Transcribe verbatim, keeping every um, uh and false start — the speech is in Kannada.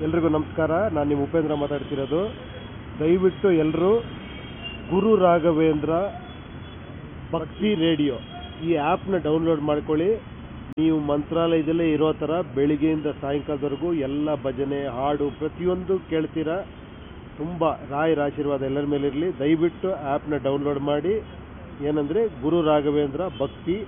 ಎಲ್ರಿಗೂ ನಮಸ್ಕಾರ. ನಾನು ನಿಮ್ಮ ಉಪೇಂದ್ರ ಮಾತಾಡ್ತಿರೋದು. ದಯವಿಟ್ಟು ಎಲ್ಲರೂ ಗುರು ರಾಘವೇಂದ್ರ ಭಕ್ತಿ ರೇಡಿಯೋ ಈ ಆ್ಯಪ್ನ ಡೌನ್ಲೋಡ್ ಮಾಡ್ಕೊಳ್ಳಿ. ನೀವು ಮಂತ್ರಾಲಯದಲ್ಲೇ ಇರೋ ಥರ ಬೆಳಿಗ್ಗೆಯಿಂದ ಸಾಯಂಕಾಲದವರೆಗೂ ಎಲ್ಲ ಭಜನೆ ಹಾಡು ಪ್ರತಿಯೊಂದು ಕೇಳ್ತೀರಾ. ತುಂಬ ರಾಯರ ಆಶೀರ್ವಾದ ಎಲ್ಲರ ಮೇಲಿರಲಿ. ದಯವಿಟ್ಟು ಆ್ಯಪ್ನ ಡೌನ್ಲೋಡ್ ಮಾಡಿ, ಏನಂದರೆ ಗುರು ರಾಘವೇಂದ್ರ ಭಕ್ತಿ